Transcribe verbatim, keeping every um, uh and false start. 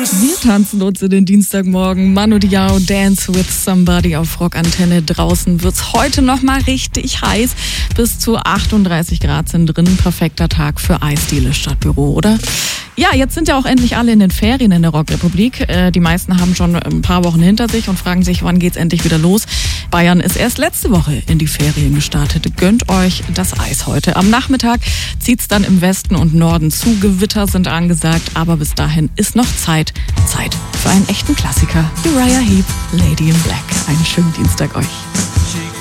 Wir tanzen uns in den Dienstagmorgen. Manu Diao, Dance with Somebody auf Rockantenne. Draußen wird's heute noch mal richtig heiß. Bis zu achtunddreißig Grad sind drin. Perfekter Tag für Eisdiele statt Büro, oder? Ja, jetzt sind ja auch endlich alle in den Ferien in der Rockrepublik. Äh, die meisten haben schon ein paar Wochen hinter sich und fragen sich, wann geht's endlich wieder los? Bayern ist erst letzte Woche in die Ferien gestartet. Gönnt euch das Eis heute. Am Nachmittag zieht's dann im Westen und Norden zu. Gewitter sind angesagt, aber bis dahin ist noch Zeit. Zeit für einen echten Klassiker. Uriah Heep, Lady in Black. Einen schönen Dienstag euch.